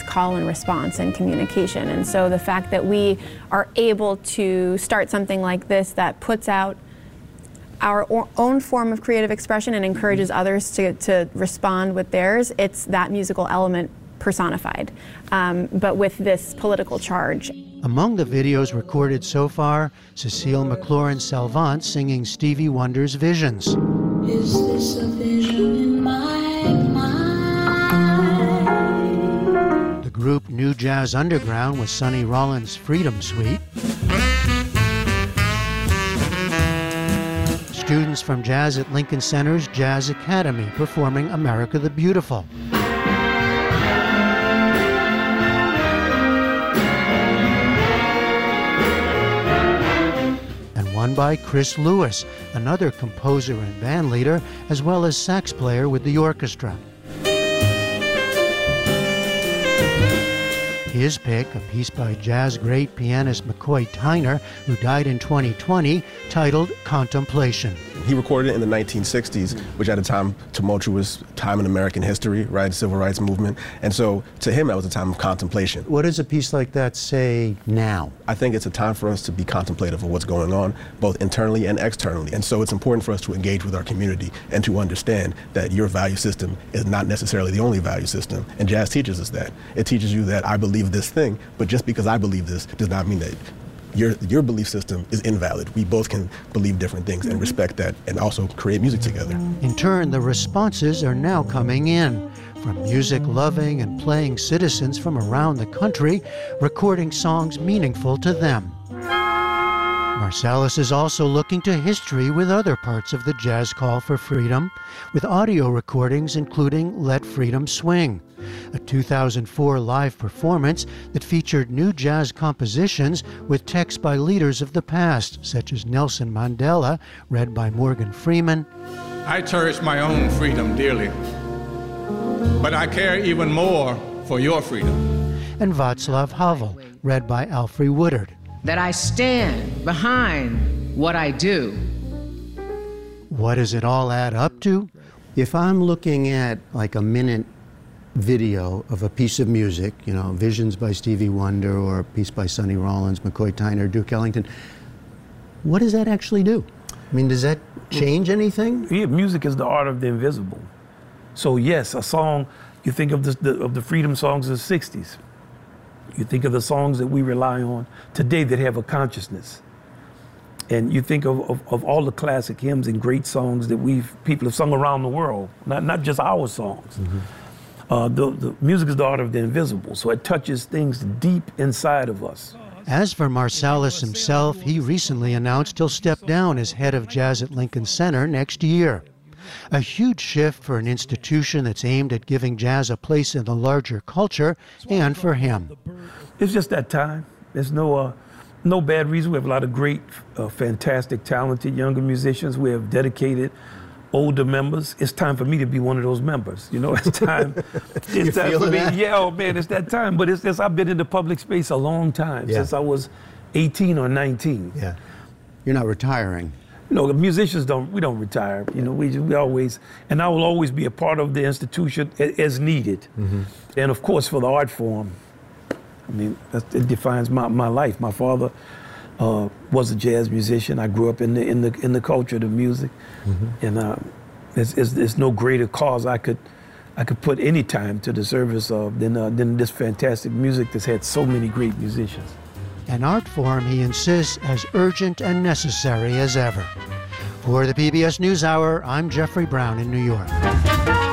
call and response and communication. And so the fact that we are able to start something like this that puts out our own form of creative expression and encourages others to respond with theirs, it's that musical element personified, but with this political charge. Among the videos recorded so far, Cecile McLaurin-Salvant singing Stevie Wonder's Visions. Is this a vision in my mind? The group New Jazz Underground with Sonny Rollins' Freedom Suite. Students from Jazz at Lincoln Center's Jazz Academy performing America the Beautiful. And one by Chris Lewis, another composer and band leader, as well as sax player with the orchestra. His pick, a piece by jazz great pianist McCoy Tyner, who died in 2020, titled Contemplation. He recorded it in the 1960s, which at a time, tumultuous time in American history, right, civil rights movement. And so to him, that was a time of contemplation. What does a piece like that say now? I think it's a time for us to be contemplative of what's going on, both internally and externally. And so it's important for us to engage with our community and to understand that your value system is not necessarily the only value system. And jazz teaches us that. It teaches you that I believe this thing, but just because I believe this does not mean that your belief system is invalid. We both can believe different things and respect that and also create music together. In turn, the responses are now coming in from music-loving and playing citizens from around the country, recording songs meaningful to them. Marsalis is also looking to history with other parts of the jazz call for freedom, with audio recordings including Let Freedom Swing, a 2004 live performance that featured new jazz compositions with texts by leaders of the past, such as Nelson Mandela, read by Morgan Freeman. I cherish my own freedom dearly, but I care even more for your freedom. And Václav Havel, read by Alfre Woodard. That I stand behind what I do. What does it all add up to? If I'm looking at like a minute video of a piece of music, you know, Visions by Stevie Wonder or a piece by Sonny Rollins, McCoy Tyner, Duke Ellington, what does that actually do? I mean, does that change anything? Yeah, music is the art of the invisible. So yes, a song, you think of the freedom songs of the 60s. You think of the songs that we rely on today that have a consciousness. And you think of all the classic hymns and great songs that people have sung around the world, not just our songs. Mm-hmm. The music is the art of the invisible, so it touches things deep inside of us. As for Marsalis himself, he recently announced he'll step down as head of jazz at Lincoln Center next year. A huge shift for an institution that's aimed at giving jazz a place in the larger culture, and for him. It's just that time. There's no bad reason. We have a lot of great, fantastic, talented younger musicians. We have dedicated older members. It's time for me to be one of those members. You know, it's time. It's time for me. That? Yeah, oh man, it's that time. But it's just, I've been in the public space a long time, since I was 18 or 19. Yeah. You're not retiring. No, the musicians don't retire. You know, we always, and I will always be a part of the institution as needed. Mm-hmm. And of course, for the art form, I mean, it defines my life. My father was a jazz musician. I grew up in the culture of the music, mm-hmm. And there's no greater cause I could put any time to the service of than this fantastic music that's had so many great musicians. An art form, he insists, as urgent and necessary as ever. For the PBS NewsHour, I'm Jeffrey Brown in New York.